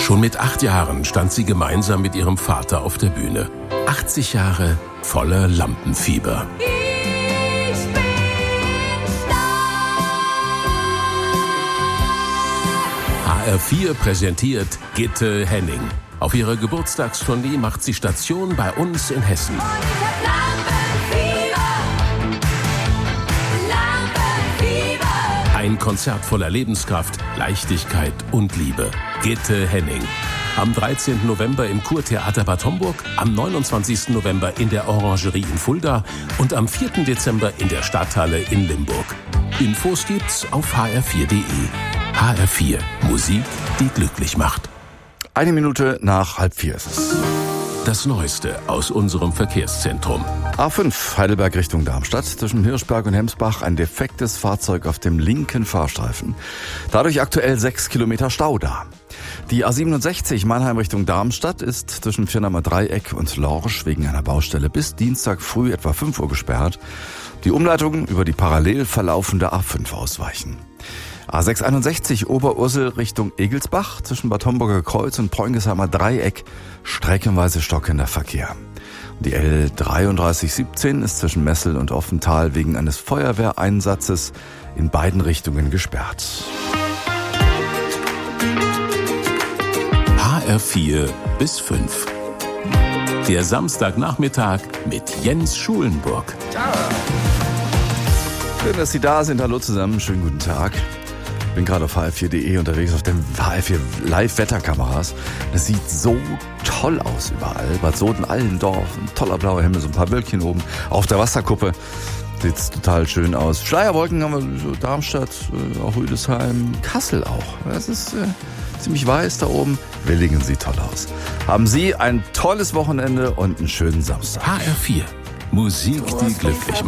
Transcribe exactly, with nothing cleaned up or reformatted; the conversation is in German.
Schon mit acht Jahren stand sie gemeinsam mit ihrem Vater auf der Bühne. achtzig Jahre voller Lampenfieber. Ich bin stark. H R vier präsentiert Gitte Henning. Auf ihrer Geburtstagstournee macht sie Station bei uns in Hessen. Und ich hab Lampenfieber. Lampenfieber. Ein Konzert voller Lebenskraft, Leichtigkeit und Liebe. Gitte Henning. Am dreizehnten November im Kurtheater Bad Homburg, am neunundzwanzigsten November in der Orangerie in Fulda und am vierten Dezember in der Stadthalle in Limburg. Infos gibt's auf h r vier punkt d e. H R vier. Musik, die glücklich macht. Eine Minute nach halb vier ist es. Das Neueste aus unserem Verkehrszentrum. A fünf, Heidelberg Richtung Darmstadt. Zwischen Hirschberg und Hemsbach ein defektes Fahrzeug auf dem linken Fahrstreifen. Dadurch aktuell sechs Kilometer Stau da. Die A siebenundsechzig Mannheim Richtung Darmstadt ist zwischen Firnamer Dreieck und Lorsch wegen einer Baustelle bis Dienstag früh etwa fünf Uhr gesperrt. Die Umleitung über die parallel verlaufende A fünf ausweichen. A sechshunderteinundsechzig Oberursel Richtung Egelsbach zwischen Bad Homburger Kreuz und Preungesheimer Dreieck streckenweise stockender Verkehr. Die L dreiunddreißig siebzehn ist zwischen Messel und Offental wegen eines Feuerwehreinsatzes in beiden Richtungen gesperrt. H R vier bis fünf. Der Samstagnachmittag mit Jens Schulenburg. Schön, dass Sie da sind. Hallo zusammen, schönen guten Tag. Ich bin gerade auf h r vier punkt d e unterwegs auf den H R vier Live-Wetterkameras. Das sieht so toll aus überall. Bad Soden, Allendorf, ein toller blauer Himmel, so ein paar Wölkchen oben. Auf der Wasserkuppe sieht es total schön aus. Schleierwolken haben wir so Darmstadt, äh, auch Rüdesheim, Kassel auch. Das ist äh, ziemlich weiß da oben. Willingen sieht toll aus. Haben Sie ein tolles Wochenende und einen schönen Samstag. H R vier. Musik, die glücklich macht.